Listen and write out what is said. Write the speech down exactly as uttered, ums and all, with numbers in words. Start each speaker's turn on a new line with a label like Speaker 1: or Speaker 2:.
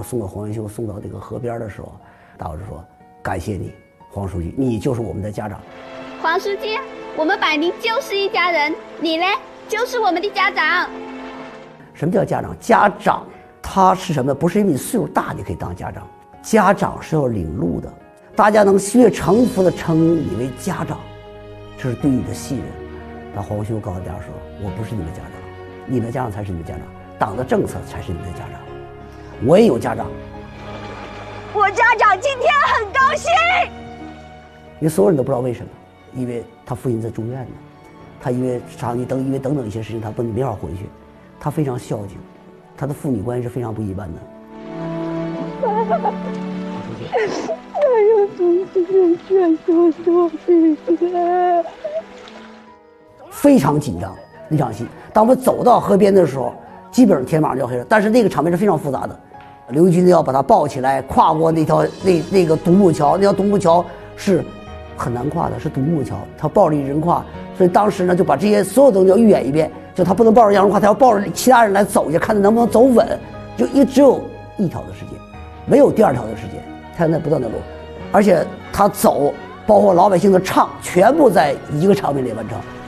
Speaker 1: 伙送到黄元秀送到这个河边的时候，大伙就说感谢你，黄书记，你就是我们的家长。
Speaker 2: 黄书记，我们百灵就是一家人，你嘞就是我们的家长。
Speaker 1: 什么叫家长？家长他是什么？不是因为你岁数大你可以当家长，家长是要领路的，大家能越诚服的称你为家长，这是对你的信任。那黄修告诉大家说，我不是你们家长，你们的家长才是你们家长，党的政策才是你们的家长。我也有家长，
Speaker 3: 我家长今天很高兴，
Speaker 1: 因为所有人都不知道为什么，因为他父亲在住院呢，他因为长期等因为等等一些事情他不没法回去，他非常孝敬，他的父女关系是非常不一般的。
Speaker 3: 还有同志劝说做弟弟，
Speaker 1: 非常紧张那场戏。当我们走到河边的时候，基本上天马上就要黑了，但是那个场面是非常复杂的。刘军要把他抱起来，跨过那条那那个独木桥，那条独木桥是很难跨的，是独木桥，他抱着一人跨，所以当时呢就把这些所有东西要预演一遍，就他不能抱着杨荣跨，他要抱着其他人来走一下，看他能不能走稳，就一只有一条的时间，没有第二条的时间，他在不断的走，而且他走，包括老百姓的唱，全部在一个场面里完成。